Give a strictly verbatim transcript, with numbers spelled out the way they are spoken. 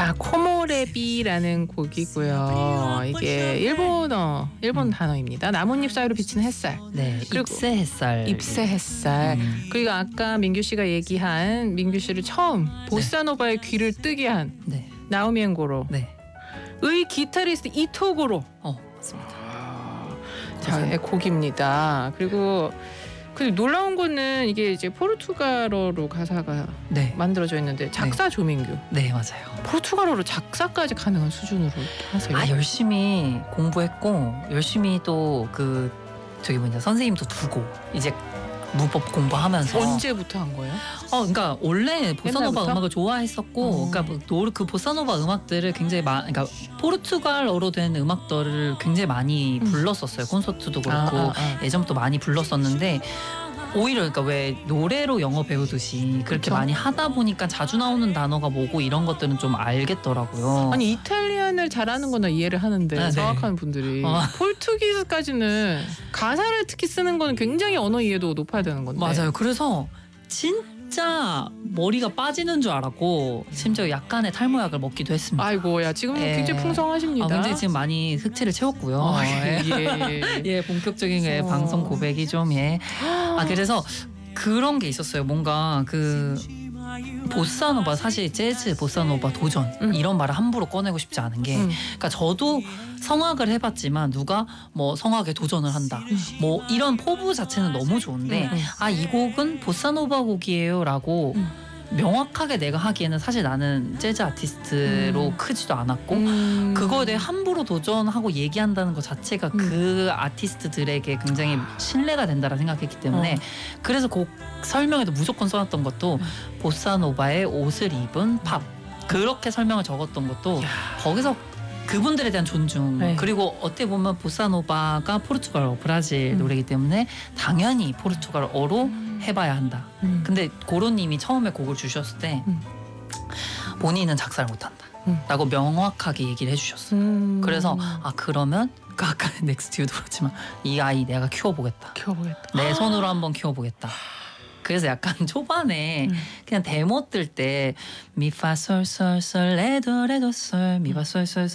자, 코모레비라는 곡이고요. 이게 일본어, 일본 음. 단어입니다. 나뭇잎 사이로 비치는 햇살. 네, 그리고 잎새 햇살. 잎새 햇살. 음. 그리고 아까 민규 씨가 얘기한 민규 씨를 처음 보사노바의 귀를 뜨게 한 네, 나오미 엔고로. 네. 의 기타리스트 이토고로. 어, 맞습니다. 자, 의 곡입니다. 그리고 그 놀라운 거는 이게 이제 포르투갈어로 가사가 네, 만들어져 있는데 작사 조민규. 네, 맞아요. 포르투갈어로 작사까지 가능한 수준으로 하세요. 아, 열심히 공부했고 열심히 또 그 저기 뭐냐 선생님도 두고 이제 문법 공부하면서 언제부터 한 거예요? 어, 그러니까 원래 보사노바 옛날부터? 음악을 좋아했었고, 어. 그러니까 뭐 노- 그 보사노바 음악들을 굉장히 많, 그러니까 포르투갈어로 된 음악들을 굉장히 많이 음. 불렀었어요. 콘서트도 그렇고 아, 아, 아. 예전부터 많이 불렀었는데. 오히려 그러니까 왜 노래로 영어 배우듯이 그렇게 그쵸? 많이 하다 보니까 자주 나오는 단어가 뭐고 이런 것들은 좀 알겠더라고요. 아니 이탈리안을 잘하는 거는 이해를 하는데 아, 네. 정확한 분들이 어. 포르투기스까지는 가사를 특히 쓰는 거는 굉장히 언어 이해도 높아야 되는 건데. 맞아요. 그래서 진짜 머리가 빠지는 줄 알았고 심지어 약간의 탈모약을 먹기도 했습니다. 아이고, 야 지금 예. 굉장히 풍성하십니다. 아, 근데 지금 많이 흑채를 채웠고요. 어, 예. 예, 예. 예, 본격적인 예, 어. 방송 고백이 좀 예. 아, 그래서 그런 게 있었어요. 뭔가 그 보사노바 사실 재즈 보사노바 도전 음. 이런 말을 함부로 꺼내고 싶지 않은 게, 음. 그러니까 저도 성악을 해봤지만 누가 뭐 성악에 도전을 한다, 뭐 이런 포부 자체는 너무 좋은데 음, 음. 아, 이 곡은 보사노바 곡이에요라고 음. 명확하게 내가 하기에는 사실 나는 재즈 아티스트로 음. 크지도 않았고 음. 그거에 대해 함부로 도전하고 얘기한다는 것 자체가 음. 그 아티스트들에게 굉장히 신뢰가 된다라 생각했기 때문에 어. 그래서 곡 설명에도 무조건 써놨던 것도 보사노바의 옷을 입은 팝, 그렇게 설명을 적었던 것도 야. 거기서 그분들에 대한 존중, 네. 그리고 어떻게 보면 보사노바가 포르투갈어 브라질 음. 노래이기 때문에 당연히 포르투갈어로 해봐야 한다. 음. 근데 고로님이 처음에 곡을 주셨을 때 음. 본인은 작사를 못한다 음. 라고 명확하게 얘기를 해주셨어요. 음. 그래서 아, 그러면 그 아까 넥스트유도 그렇지만 이 아이 내가 키워보겠다, 키워보겠다. 내 손으로 한번 키워보겠다. 그래서 약간 초반에 음. 그냥 데모 뜰 때 미파솔솔솔 레도레도솔 미파솔솔솔